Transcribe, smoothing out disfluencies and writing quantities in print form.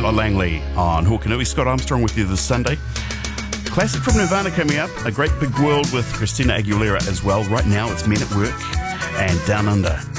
Matt Langley on Hawkanui. Scott Armstrong with you this Sunday. Classic from Nirvana coming up. A Great Big World with Christina Aguilera as well. Right now it's Men at Work and Down Under.